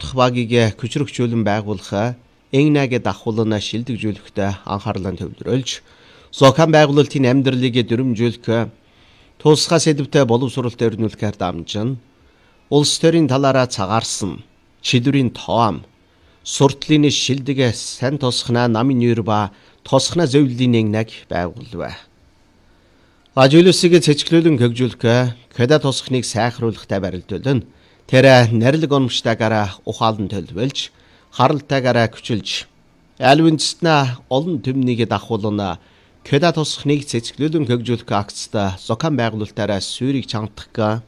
тодорхой багийг хүчрхжүүлэн байгуулах эгнэгээ давхуулна шилдэгжүүлэхдээ анхаарлаа төвлөрүүлж, зохион байгуулалтын амьдралыг дүрмжүүлэх, тусгай сэдвтэй боловсролт өрнүүлэхээр дамжин, улс төрийн талаараа цагаарсан, чидүрийн тоом, суртлын шилдэг сан тосхна намын нэр ба тосхна зөвлөлийн эгнэг байгуулв. Ажуулсыг цэцгэлүүлэн хөгжүүлэх, кэда тосхныг сайхруулахтай барилдуулна. Тэр нарилг ономжтойгоор ухаалн төлөвлөж, харалтайгаар хүчилж, аль үндэстнээ олон төмнийг давхуулна, кэда тосхныг цэцгэлүүлэн хөгжүүлэх акцт зохион байгуулалтаараа суурийг чангадах,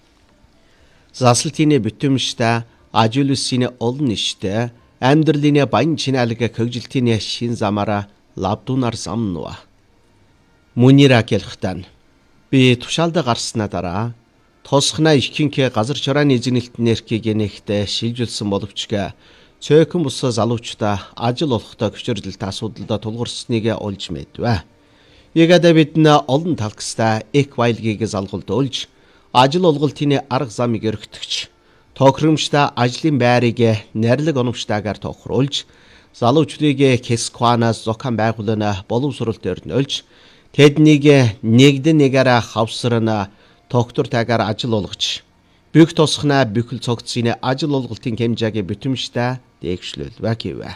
заслтын бүтэмжтэй ажуулсын олон ништэй амьдралын баян чинаалаг хөгжилтийн шин замаараа лавдунаар замнува. Мунира гэлхтан би тушаалда гарснаа дараа тосхна ихэнх газар чорааны эзэнэлтнэрхийг нэгтээ шилжүүлсэн боловч цөөхөн бус залуучдаа ажил олохтой хүчрэлт асуудалд тулгарсныг олж мэдвэ. Ягада бид олон талхстай эк байлгийг залгуулж, ажил олголтын арга замыг өргөтгч, тохиромжтой ажлын байрыг нарилг оновчтойгоор тохируулж, залуучдыг кескванаас зохион байгуулна боловсролт өрнүүлж, тэднийг нэгдэн нэгээр хавсрана тогтвортойгоор ажил олгож, бүх тосхна бүхэл цогцын ажил олголтын хэмжээг бүтэмжтэй дээгшлүүлвэ гэвэ.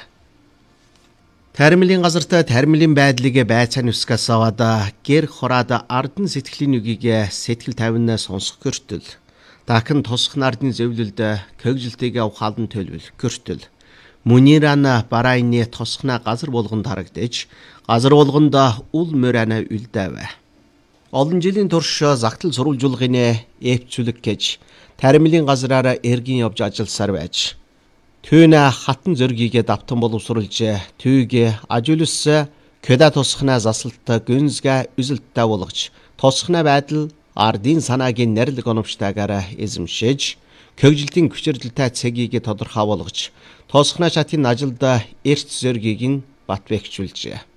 Тармилын газарт тармилын байдлыг байцааны үсгээс аваад гэр хураад ардын сэтгэлийн үгийг сэтгэл тавина сонсох гэртэл, дахин тосхна ардын зөвлөлд хөгжилтийг ухаалн төлөвлөх гэртэл, Мунирана барайны тосхна газар болгонд харагдаж, газар болгонд үл мөрана үлдэв. Олон жилийн турш загтал сурвалжуулгын эвцүүлэг гэж тармилын газраараа эргэн явж ажилласаар байж, түүнэ хатан зөргийг давтан боловсруулж, түүг ажуулс кэда тосхна засалтаа гүнзгэ үзэлттэй болгож, тосхна байдал ардын санаагийн нарилг оновчтойгоор эзэмшиж, хөгжилтийн хүчрэлтэй цэгийг тодорхой болгож, тосхна шатын ажилд эрт зөргийг нь батбэгчүүлжээ.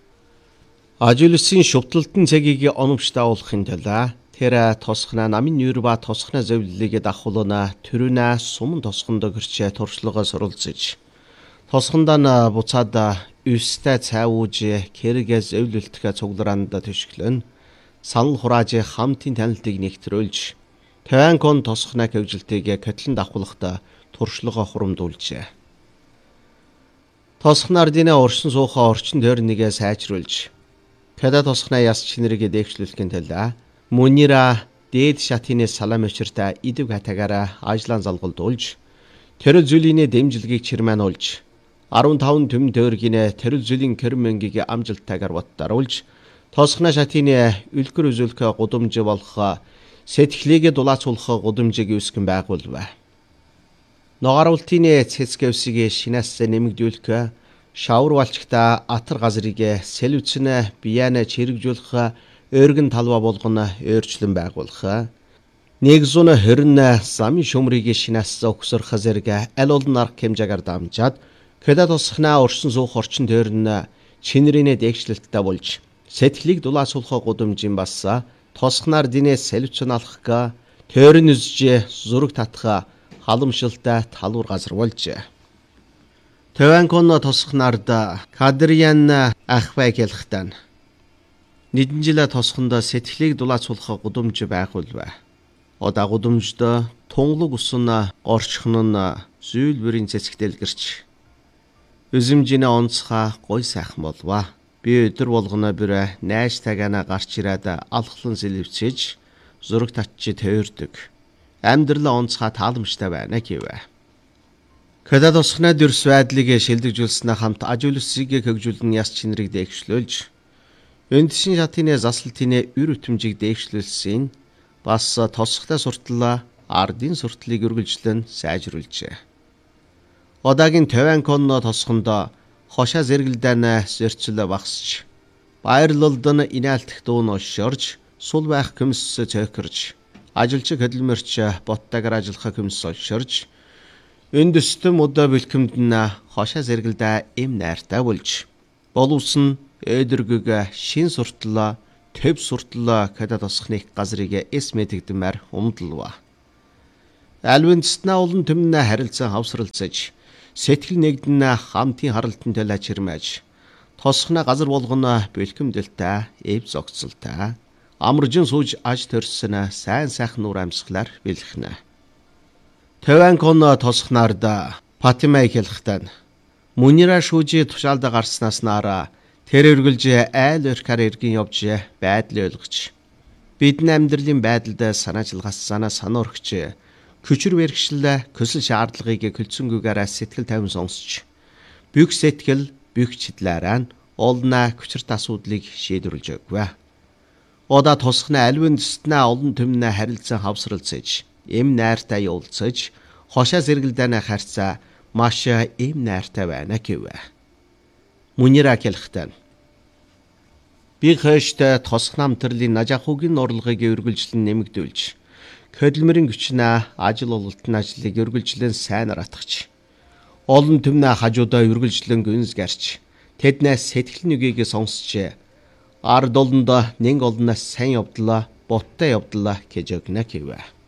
Ажуулсын шүтэлтэн цэгийг оновчтой болгохын тулд тэр тосхна намын нэр ба тосхна зөвлөлийг давхуулна төрүнэ суман тосхонд гэрчээ туршлагаа суралцж, тосхондоо буцаад өстэй цайвууж кэргээ зөвлөлтгөө цуглараанд төшөглөн, санал хурааж хамтын танилтыг нэгтрүүлж, тавиан тосхна хөгжилтийг котлон давхуулахад туршлагаа хурамдуулжээ. Тосхна ардын оршин суухаа орчин тойрныг сайжруулж, кэда тосхна яс чинэрийг дээгшлүүлэхийн тулд Мунира дээд шатны салам өчртэй идэв хатагаараа ажлан залгуулж, тэрэл зүйлийн дэмжлэгийг чирмэнүүлж, 15 төм тойргийн тэрэл зүйлийн кэрмэнгийг амжилттайгаар боттаруулж, тосхна шатны үлгэр үзүүлэх гудамж болох сэтгэлийг дулаацуулах гудамжийг үүсгэн байгуулв. Ногаруултын цэцгэвсийг шинээс нэмэгдүүлэх, шавар балчгта атар газрыг сэлвцэн бияна чирэгжүүлэх, өргөн талва болгоно өөрчлөн байгуулах, 120 замын шөмрийг шинээс өгсөрх зэрэг аль олон арга хэмжээгээр дамжаад, кэда тосхна оршин суух орчин тойрн чинэрийн дээгшлэлттэй болж, сэтгэлийг дулаацуулах гудамжийн бас тосхнаар динэ сэлвцэн алхах, тойрон үзж зураг татах халамжлалтай талуур газар болж. Тавиан тосхнаард Кадриан ахвай гэлхтан нэгэн жил тосхонд сэтгэлийг дулаацуулах гудамж байгуулв. Одаа гудамжд тунгалаг усан горчхон зүүлбэрийн цэцэгтэл гэрч, үзэмжинэ онцхаа гой сайхан болва. Би өдөр болгоно бүр найзтайгаа гарч ирээд алхлан сэлвчиж, зураг татчи тойрдог. Амьдрал онцхаа тааламжтай байна гэвэ. Кэда тосхна дөрс байдлыг шилдэгжүүлснээр хамт ажуулсыг хөгжүүлэн яс чинэрийг дээгшлүүлж, үндсэн шатны заслтын үр өтөмжийг дээгшлүүлсэн, бас тосхтой суртал ардын суртлыг үргэлжлэн сайжруулжээ. Одаагийн 50 тосхонд хошаа зэрэгэлдэн зөрчил багсч, баярлалд нь инээлтэх дуун олшорж, сул байх хүмс цөөхөрж, ажилч хөдөлмөрч боттойгоор ажиллах хүмс олшорж, өндөстөм удаа бэлхэмд нь хошаа зэрэгэлдэ эм найртай болж, боловсон өдөргөг шин суртал, төв суртал кэда тосхны газрыг эс мэдэгдмээр умдлва. Альвинцнаа олон түмнэ харилцан хавсралцаж, сэтгэл нэгдэнэ хамтын харалтан төлөж хэрмэж, тосхна газар болгоно бэлхэмдэлтэй, эв зогцолтой, амаржин сууж аж төрсөн сайн сайхан нуур амьсгалаар бэлхнэ. Таван кон тосхнаарда Патимай хэлэхтэн Мунира шүүжи тушаалда гарснаас нараа тэр өргөлж айл өрхөр иргэн явж байдлыг ойлгож бидний амьдралын байдалд санаачлгаас санаорхч күчр бэрхшил көсөл шаардлагыг хөлцөнгүүгээр сэтгэл тайван сонсч бүх сэтгэл бүх чиглэлээр нь олна күчрт асуудлыг шийдвэрлэж өгвэ. Ода тусахна альвын дэстнэ олон түмнэ харилцан хавсралцаж эм найртай уулзаж хошоо зэрэгэлдэнэ харьцаа маш эм найртай байна гэвэ. Мунира хэлэхдээ би хөөштэй тосх намтрлын нажахугийн орлогыг өргөлжлөн нэмэгдүүлж хөдөлмөрийн хүчнээ ажил ололтын ажлыг өргөлжлөн сайнаар атгach олон түмнэ хажуудаа өргөлжлөн гүнс гарч тэднээс сэтгэл нэгийг сонсч ард олонд нэг олноос сайн явдлаа боттой явдлаа гэж өгнө гэвэ.